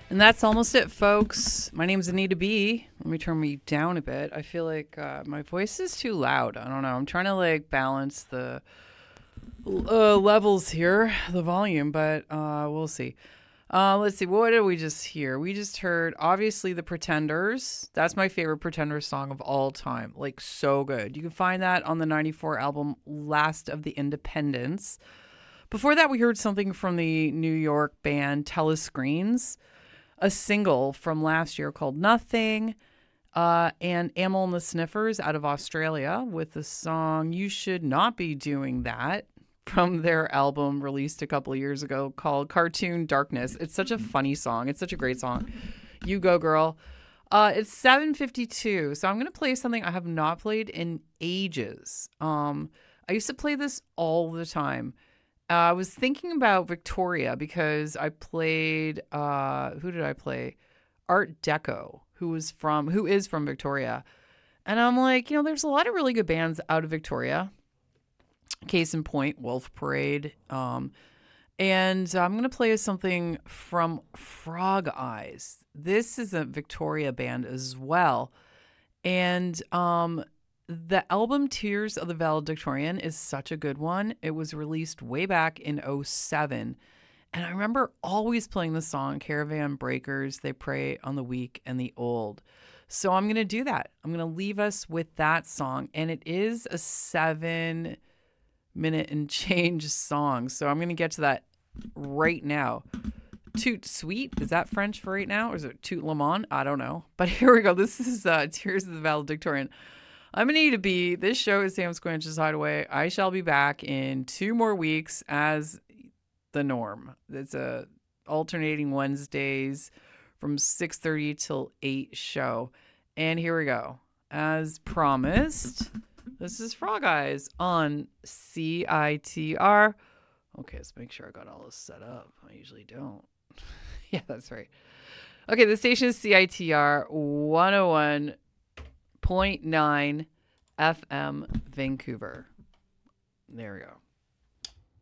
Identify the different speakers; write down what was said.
Speaker 1: And that's almost it, folks. My name's Anita B. Let me turn me down a bit. I feel like my voice is too loud. I don't know. I'm trying to balance the levels here, the volume, but we'll see. Let's see. What did we just hear? We just heard, obviously, The Pretenders. That's my favorite Pretenders song of all time. Like, so good. You can find that on the 94 album Last of the Independents. Before that, we heard something from the New York band Telescreens, a single from last year called Nothing, and Amyl and the Sniffers out of Australia with the song You Should Not Be Doing That from their album released a couple of years ago called Cartoon Darkness. It's such a funny song. It's such a great song. You go, girl. It's 7:52, so I'm going to play something I have not played in ages. I used to play this all the time. I was thinking about Victoria because I played, who did I play? Art Deco, who is from Victoria. And I'm like, there's a lot of really good bands out of Victoria. Case in point, Wolf Parade. And I'm going to play something from Frog Eyes. This is a Victoria band as well. And the album Tears of the Valedictorian is such a good one. It was released way back in '07. And I remember always playing the song Caravan Breakers, They Prey on the Weak and the Old. So I'm going to do that. I'm going to leave us with that song. And it is a 7-minute and change song. So I'm going to get to that right now. Toot Sweet, is that French for right now? Or is it Toot Le Monde? I don't know. But here we go. This is Tears of the Valedictorian. I'm Anita B. This show is Sam Squanch's Hideaway. I shall be back in 2 more weeks as the norm. It's a alternating Wednesdays from 6:30 till 8 show. And here we go. As promised, this is Frog Eyes on CITR. Okay, let's make sure I got all this set up. I usually don't. Yeah, that's right. Okay, the station is CITR 101.9 FM Vancouver. There we go.